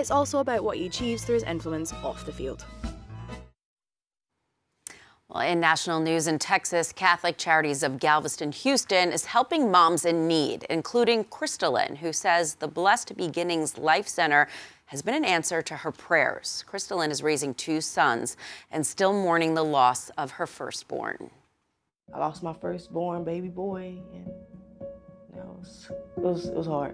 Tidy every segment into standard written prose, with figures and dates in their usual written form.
it's also about what he achieves through his influence off the field. Well, in national news in Texas, Catholic Charities of Galveston, Houston is helping moms in need, including Crystalline, who says the Blessed Beginnings Life Center has been an answer to her prayers. Crystalline is raising 2 sons and still mourning the loss of her firstborn. I lost my firstborn baby boy, and it was hard.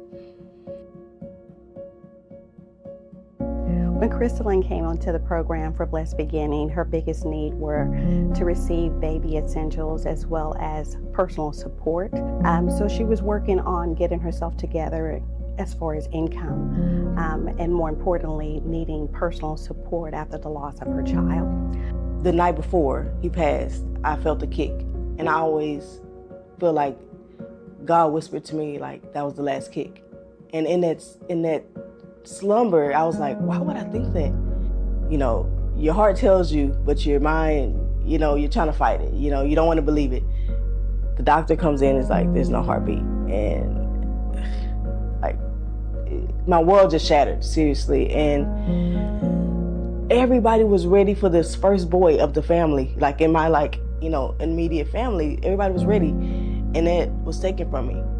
When Crystalline came onto the program for Blessed Beginning, her biggest need were to receive baby essentials as well as personal support. So she was working on getting herself together as far as income, and more importantly, needing personal support after the loss of her child. The night before he passed, I felt a kick, and I always feel like God whispered to me like that was the last kick. And in that slumber, I was like, why would I think that? You know, your heart tells you, but your mind, you know, you're trying to fight it. You know, you don't want to believe it. The doctor comes in and is like, there's no heartbeat. And like, my world just shattered, seriously. And everybody was ready for this first boy of the family. Like in my, like, you know, immediate family, everybody was ready. And it was taken from me.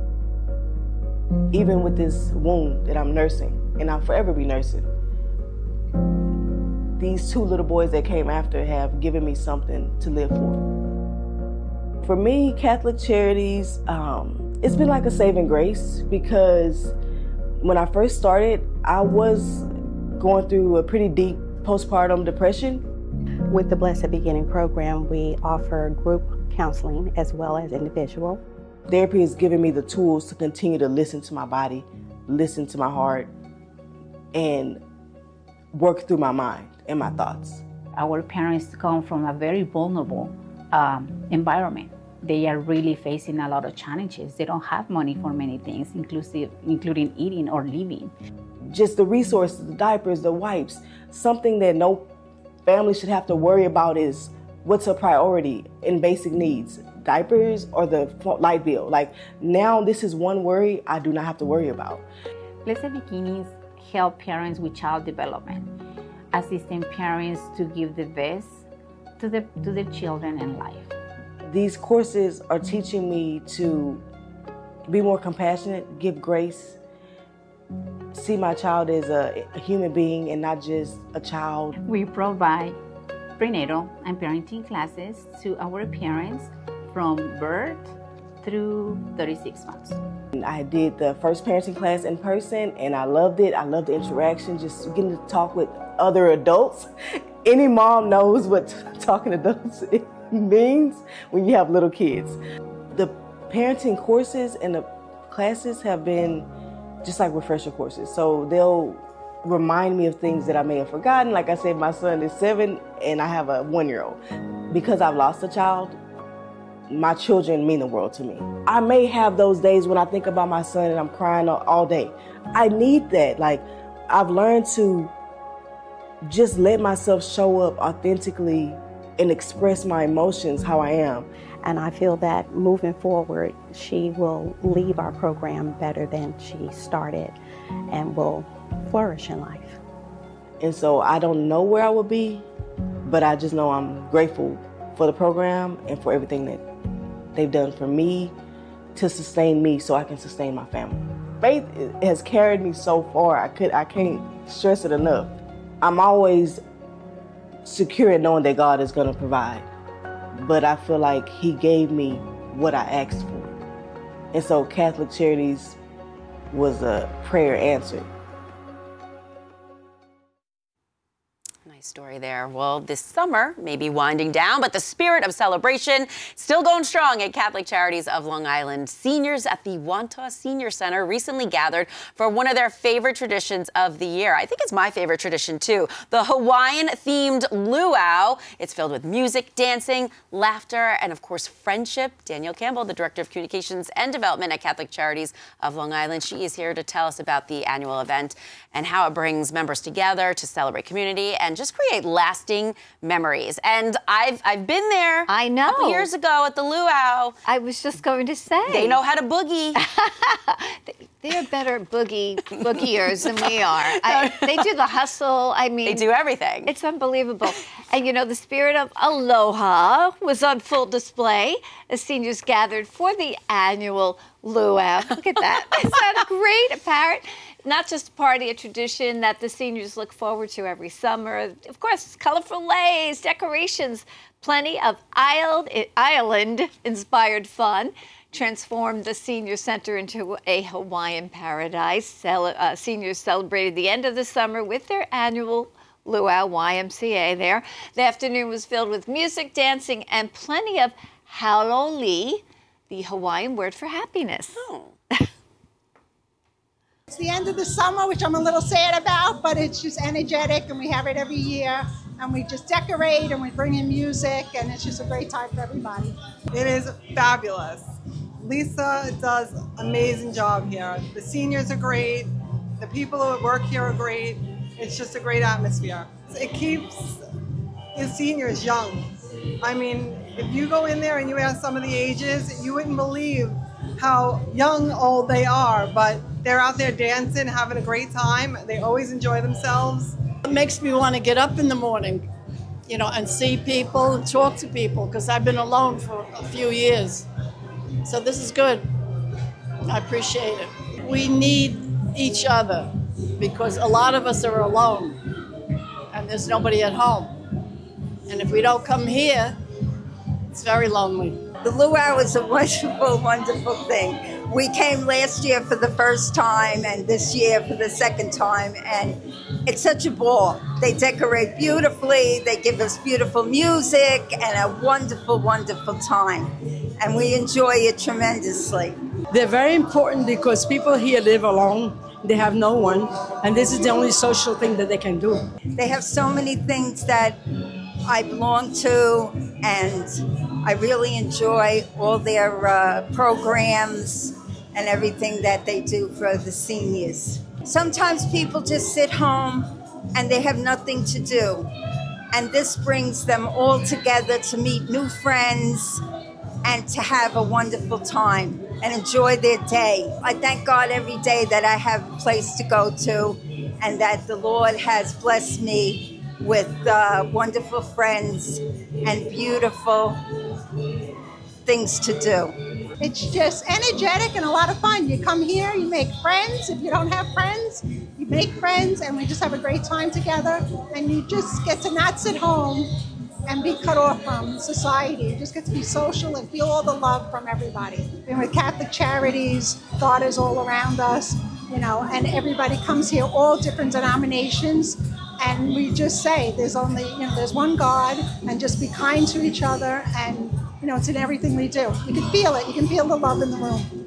Even with this wound that I'm nursing, and I'll forever be nursing, these 2 little boys that came after have given me something to live for. For me, Catholic Charities, it's been like a saving grace, because when I first started, I was going through a pretty deep postpartum depression. With the Blessed Beginning program, we offer group counseling as well as individual. Therapy has given me the tools to continue to listen to my body, listen to my heart, and work through my mind and my thoughts. Our parents come from a very vulnerable environment. They are really facing a lot of challenges. They don't have money for many things, including eating or living. Just the resources, the diapers, the wipes, something that no family should have to worry about is what's a priority in basic needs. Diapers or the light bill. Like now this is one worry I do not have to worry about. Blessed Beginnings help parents with child development, assisting parents to give the best to their children in life. These courses are teaching me to be more compassionate, give grace, see my child as a human being and not just a child. We provide prenatal and parenting classes to our parents from birth through 36 months. I did the first parenting class in person and I loved it. I loved the interaction, just getting to talk with other adults. Any mom knows what talking to adults means when you have little kids. The parenting courses and the classes have been just like refresher courses. So they'll remind me of things that I may have forgotten. Like I said, my son is 7 and I have a 1-year-old. Because I've lost a child, my children mean the world to me. I may have those days when I think about my son and I'm crying all day. I need that. Like, I've learned to just let myself show up authentically and express my emotions how I am. And I feel that moving forward, she will leave our program better than she started and will flourish in life. And so I don't know where I will be, but I just know I'm grateful for the program and for everything that they've done for me to sustain me so I can sustain my family. Faith has carried me so far, I can't stress it enough. I'm always secure in knowing that God is going to provide, but I feel like He gave me what I asked for. And so Catholic Charities was a prayer answered. Story there. Well, this summer may be winding down, but the spirit of celebration still going strong at Catholic Charities of Long Island. Seniors at the Wantagh Senior Center recently gathered for one of their favorite traditions of the year. I think it's my favorite tradition too, the Hawaiian-themed luau. It's filled with music, dancing, laughter, and of course friendship. Danielle Campbell, the Director of Communications and Development at Catholic Charities of Long Island, she is here to tell us about the annual event and how it brings members together to celebrate community and just create lasting memories. And I've been there. I know. A couple years ago at the Luau. I was just going to say. They know how to boogie. They're better boogiers than we are. They do the hustle. I mean, They do everything. It's unbelievable. And you know, the spirit of aloha was on full display as seniors gathered for the annual luau. Look at that. Isn't that great? Not just a party, a tradition that the seniors look forward to every summer. Of course, colorful leis, decorations, plenty of island-inspired fun. Transformed the senior center into a Hawaiian paradise. Seniors celebrated the end of the summer with their annual luau, YMCA there. The afternoon was filled with music, dancing, and plenty of haloli, the Hawaiian word for happiness. Oh. It's the end of the summer, which I'm a little sad about, but it's just energetic, and we have it every year. And we just decorate, and we bring in music, and it's just a great time for everybody. It is fabulous. Lisa does an amazing job here. The seniors are great. The people who work here are great. It's just a great atmosphere. It keeps the seniors young. I mean, if you go in there and you ask some of the ages, you wouldn't believe how young old they are, but they're out there dancing, having a great time. They always enjoy themselves. It makes me want to get up in the morning, you know, and see people and talk to people, because I've been alone for a few years. So this is good. I appreciate it. We need each other because a lot of us are alone and there's nobody at home. And if we don't come here, it's very lonely. The luau is a wonderful, wonderful thing. We came last year for the first time and this year for the second time, and it's such a ball. They decorate beautifully, they give us beautiful music and a wonderful, wonderful time. And we enjoy it tremendously. They're very important because people here live alone. They have no one, and this is the only social thing that they can do. They have so many things that I belong to, and I really enjoy all their programs and everything that they do for the seniors. Sometimes people just sit home and they have nothing to do, and this brings them all together to meet new friends and to have a wonderful time and enjoy their day. I thank God every day that I have a place to go to and that the Lord has blessed me with wonderful friends and beautiful things to do. It's just energetic and a lot of fun. You come here, you make friends. If you don't have friends, you make friends, and we just have a great time together. And you just get to not sit home and be cut off from society. You just get to be social and feel all the love from everybody. And with Catholic Charities, God is all around us, you know, and everybody comes here, all different denominations. And we just say there's only, you know, there's one God, and just be kind to each other. And, you know, it's in everything we do. You can feel it. You can feel the love in the room.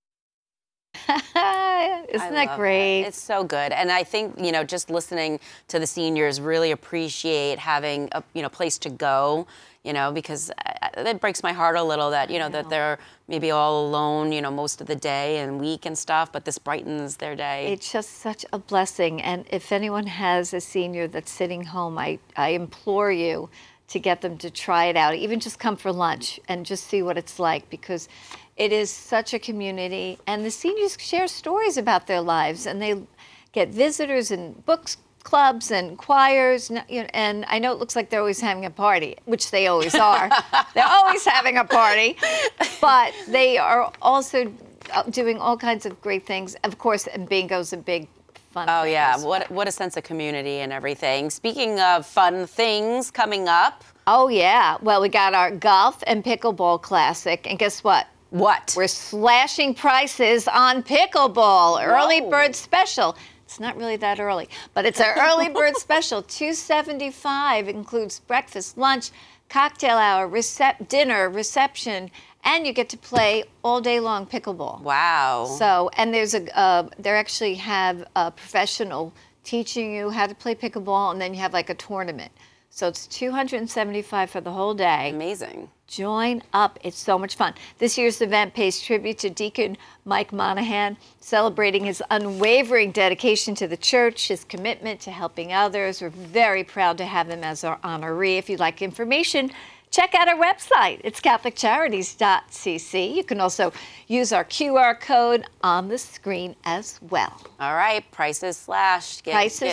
Isn't that great? It's so good. And I think, you know, just listening to the seniors really appreciate having a, you know, place to go, you know, because it breaks my heart a little that, you know, that they're maybe all alone, you know, most of the day and week and stuff, but this brightens their day. It's just such a blessing. And if anyone has a senior that's sitting home, I implore you to get them to try it out, even just come for lunch and just see what it's like, because it is such a community, and the seniors share stories about their lives, and they get visitors and books clubs and choirs, and I know it looks like they're always having a party, which they always are. They're always having a party, but they are also doing all kinds of great things. Of course, and bingo's a big fun thing. Oh yeah, what a sense of community and everything. Speaking of fun things coming up. Oh yeah, well, we got our golf and pickleball classic, and guess what? What? We're slashing prices on pickleball. Early bird special. It's not really that early, but it's an early bird special. $275 includes breakfast, lunch, cocktail hour, dinner, reception, and you get to play all day long pickleball. Wow. So, and there's they actually have a professional teaching you how to play pickleball, and then you have like a tournament. So it's $275 for the whole day. Amazing. Join up. It's so much fun. This year's event pays tribute to Deacon Mike Monahan, celebrating his unwavering dedication to the church, his commitment to helping others. We're very proud to have him as our honoree. If you'd like information, check out our website. It's catholiccharities.cc. You can also use our QR code on the screen as well. All right, prices slashed. Prices